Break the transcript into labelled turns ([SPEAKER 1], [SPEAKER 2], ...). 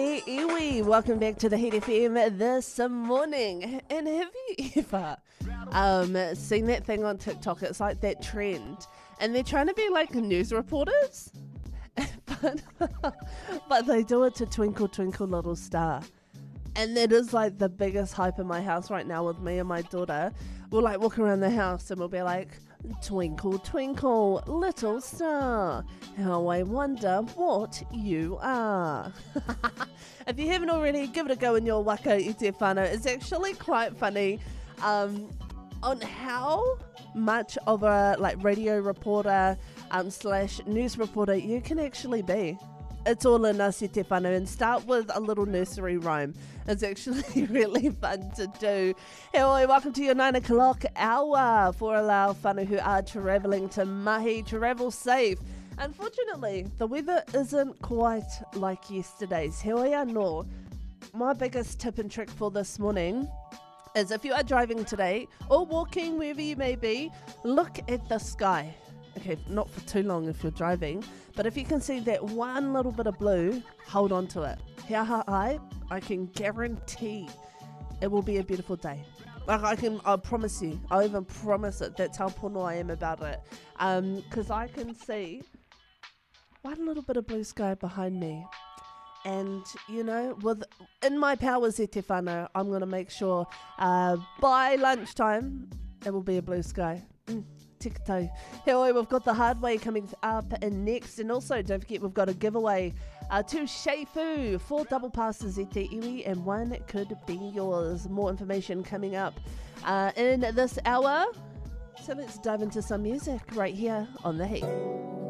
[SPEAKER 1] Hey, Iwi, welcome back to the Heat FM this morning. And have you ever seen that thing on TikTok? It's like that trend, and they're trying to be like news reporters, but they do it to Twinkle Twinkle Little Star. And that is like the biggest hype in my house right now with me and my daughter. We'll like walk around the house and we'll be like, twinkle, twinkle, little star, how I wonder what you are. If you haven't already, give it a go in your waka i te whānau. It's actually quite funny on how much of a like radio reporter slash news reporter you can actually be. It's all in us i te whānau, and start with a little nursery rhyme. It's actually really fun to do. Hey, oi, welcome to your 9 o'clock hour for our whānau who are travelling to mahi. Travel safe. Unfortunately, the weather isn't quite like yesterday's. He oi anō. My biggest tip and trick for this morning is if you are driving today or walking wherever you may be, look at the sky. Okay, not for too long if you're driving, but if you can see that one little bit of blue, hold on to it. I can guarantee it will be a beautiful day. Like I promise you. I even promise it. That's how pono I am about it. Because I can see one little bit of blue sky behind me. And, you know, in my powers e te whānau, I'm going to make sure by lunchtime it will be a blue sky. Tikito. Hey, oi, we've got the hard way coming up next, and also don't forget we've got a giveaway to Sheifu, 4 double passes e te iwi, and one could be yours. More information coming up in this hour. So let's dive into some music right here on The Heat.